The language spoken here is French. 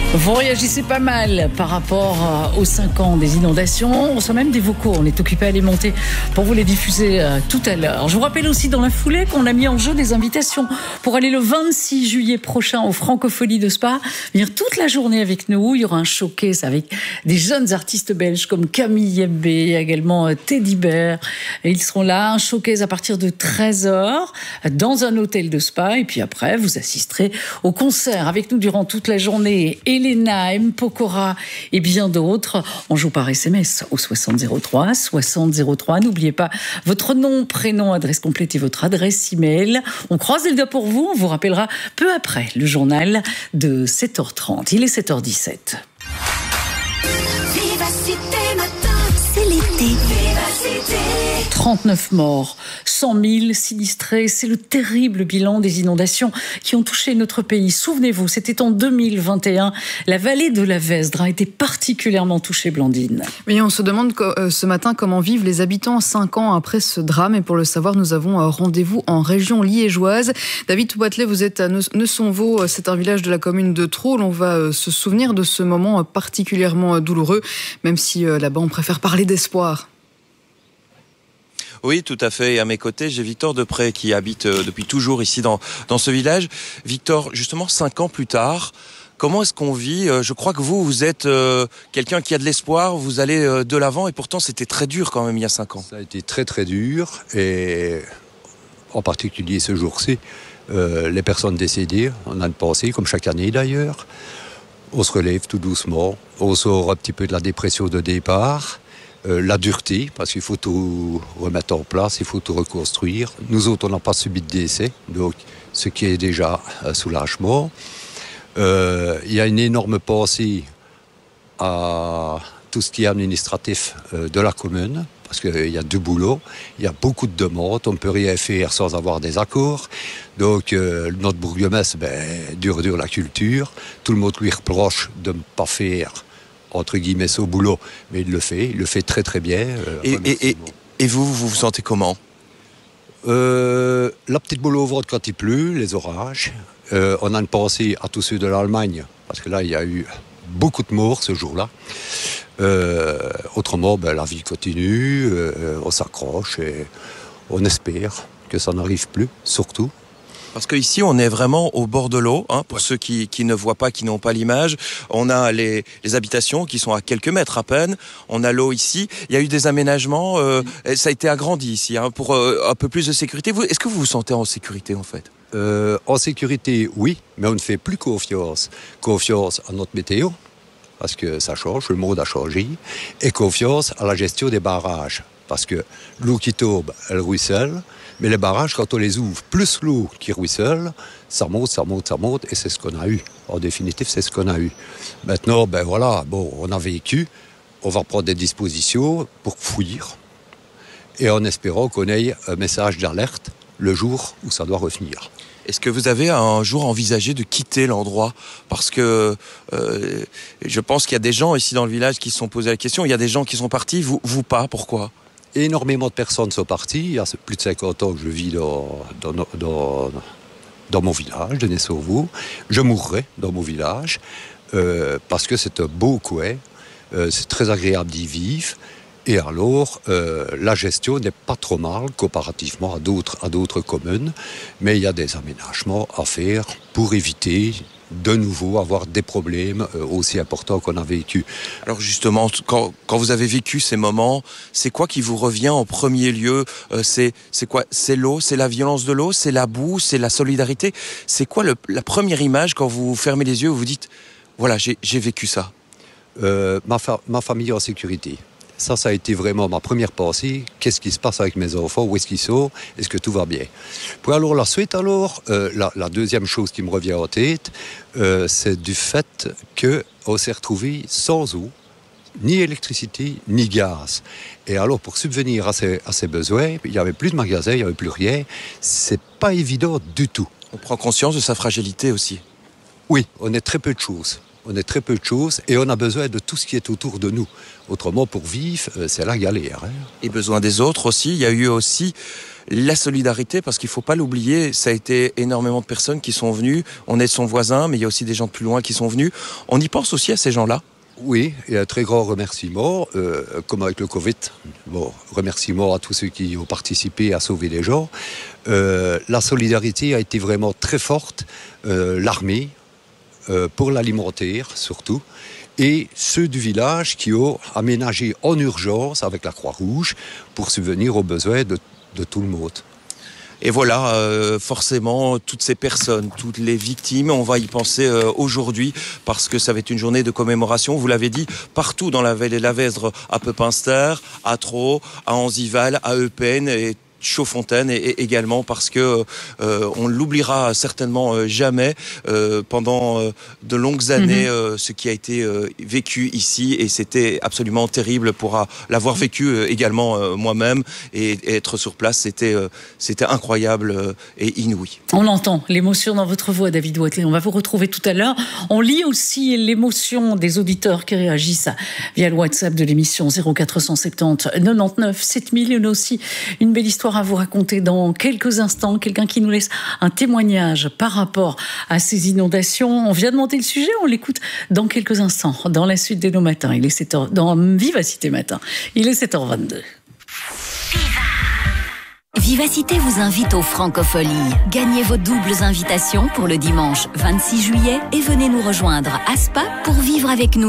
Vous réagissez pas mal par rapport aux 5 ans des inondations. On reçoit même des vocaux. On est occupé à les monter pour vous les diffuser tout à l'heure. Je vous rappelle aussi dans la foulée qu'on a mis en jeu des invitations pour aller le 26 juillet prochain aux Francopholies de Spa. Venir toute la journée avec nous. Il y aura un showcase avec des jeunes artistes belges comme Camille Yembe, également Teddy Bear. Et ils seront là. Un showcase à partir de 13h dans un hôtel de Spa. Et puis après, vous assisterez au concert avec nous durant toute la journée. Elena, M. Pokora et bien d'autres. On joue par SMS au 6003, 6003. N'oubliez pas votre nom, prénom, adresse complète et votre adresse email. On croise les doigts pour vous. On vous rappellera peu après le journal de 7h30. Il est 7h17. Vivacité matin, c'est l'été. Vivacité. 39 morts, 100 000 sinistrés. C'est le terrible bilan des inondations qui ont touché notre pays. Souvenez-vous, c'était en 2021. La vallée de la Vesdre a été particulièrement touchée, Blandine. Oui, on se demande ce matin comment vivent les habitants 5 ans après ce drame. Et pour le savoir, nous avons rendez-vous en région liégeoise. David Toubattelet, vous êtes à Neusonvaux, c'est un village de la commune de Trôle. On va se souvenir de ce moment particulièrement douloureux, même si là-bas on préfère parler d'espoir. Oui, tout à fait. Et à mes côtés, j'ai Victor Depré qui habite depuis toujours ici dans ce village. Victor, justement, 5 ans plus tard, comment est-ce qu'on vit ? Je crois que vous êtes quelqu'un qui a de l'espoir, vous allez de l'avant et pourtant c'était très dur quand même il y a 5 ans. Ça a été très très dur et en particulier ce jour-ci, les personnes décédées, on a une pensée comme chaque année d'ailleurs. On se relève tout doucement, on sort un petit peu de la dépression de départ. La dureté, parce qu'il faut tout remettre en place, il faut tout reconstruire. Nous autres, on n'a pas subi de décès, donc ce qui est déjà un soulagement. Il y a une énorme pensée à tout ce qui est administratif de la commune, parce qu'il y a du boulot, il y a beaucoup de demandes, on ne peut rien faire sans avoir des accords. Donc notre bourgmestre, dure la culture, tout le monde lui reproche de ne pas faire entre guillemets au boulot, mais il le fait très très bien. Et vous sentez comment ? La petite boule au ventre quand il pleut, les orages. On a une pensée à tous ceux de l'Allemagne, parce que là il y a eu beaucoup de morts ce jour-là. Autrement, la vie continue, on s'accroche et on espère que ça n'arrive plus, surtout. Parce qu'ici, on est vraiment au bord de l'eau, pour ceux qui ne voient pas, qui n'ont pas l'image. On a les habitations qui sont à quelques mètres à peine. On a l'eau ici. Il y a eu des aménagements. Ça a été agrandi ici, pour un peu plus de sécurité. Est-ce que vous vous sentez en sécurité, en fait ? En sécurité, oui, mais on ne fait plus confiance. Confiance à notre météo, parce que ça change, le monde a changé. Et confiance à la gestion des barrages, parce que l'eau qui tombe, elle ruisselle. Mais les barrages, quand on les ouvre, plus l'eau qui ruisselle, ça monte, et c'est ce qu'on a eu. En définitive, c'est ce qu'on a eu. Maintenant, on a vécu, on va prendre des dispositions pour fuir, et en espérant qu'on ait un message d'alerte le jour où ça doit revenir. Est-ce que vous avez un jour envisagé de quitter l'endroit ? Parce que je pense qu'il y a des gens ici dans le village qui se sont posés la question, il y a des gens qui sont partis, vous pas, pourquoi ? Énormément de personnes sont parties. Il y a plus de 50 ans que je vis dans mon village de Neusonvaux. Je mourrai dans mon village parce que c'est un beau coin. C'est très agréable d'y vivre. Et alors, la gestion n'est pas trop mal comparativement à d'autres communes. Mais il y a des aménagements à faire pour éviter de nouveau avoir des problèmes aussi importants qu'on a vécu. Alors justement, quand vous avez vécu ces moments, c'est quoi qui vous revient en premier lieu ? C'est quoi ? C'est l'eau, c'est la violence de l'eau, c'est la boue, c'est la solidarité. C'est quoi la première image quand vous fermez les yeux et vous dites « Voilà, j'ai vécu ça ». Ma famille en sécurité. Ça a été vraiment ma première pensée. Qu'est-ce qui se passe avec mes enfants ? Où est-ce qu'ils sont ? Est-ce que tout va bien ? Puis alors la suite, la deuxième chose qui me revient en tête, c'est du fait qu'on s'est retrouvé sans eau, ni électricité, ni gaz. Et alors pour subvenir à ces besoins, il n'y avait plus de magasins, il n'y avait plus rien. C'est pas évident du tout. On prend conscience de sa fragilité aussi. Oui, on est très peu de choses. On est très peu de choses et on a besoin de tout ce qui est autour de nous. Autrement, pour vivre, c'est la galère. Et besoin des autres aussi. Il y a eu aussi la solidarité, parce qu'il faut pas l'oublier, ça a été énormément de personnes qui sont venues. On est son voisin, mais il y a aussi des gens de plus loin qui sont venus. On y pense aussi à ces gens-là. Oui, et un très grand remerciement, comme avec le Covid. Bon, remerciement à tous ceux qui ont participé à sauver les gens. La solidarité a été vraiment très forte. L'armée, pour l'alimentaire surtout, et ceux du village qui ont aménagé en urgence avec la Croix-Rouge pour subvenir aux besoins de tout le monde. Et voilà, forcément, toutes ces personnes, toutes les victimes, on va y penser aujourd'hui parce que ça va être une journée de commémoration. Vous l'avez dit, partout dans la vallée de la Vesdre, à Pepinster, à Traux, à Anzival, à Eupen et Chaudfontaine, et également parce que on ne l'oubliera certainement jamais pendant de longues années ce qui a été vécu ici, et c'était absolument terrible pour l'avoir vécu également moi-même, et être sur place, c'était incroyable et inouï. On entend l'émotion dans votre voix, David Wathelet. On va vous retrouver tout à l'heure. On lit aussi l'émotion des auditeurs qui réagissent via le WhatsApp de l'émission 0470 99 7000. Il y a aussi une belle histoire à vous raconter dans quelques instants. Quelqu'un qui nous laisse un témoignage par rapport à ces inondations. On vient de monter le sujet, on l'écoute dans quelques instants, dans la suite de nos matins. Il est 7h, dans Vivacité Matin. Il est 7h22. Vivacité vous invite aux Francopholies. Gagnez vos doubles invitations pour le dimanche 26 juillet et venez nous rejoindre à Spa pour vivre avec nous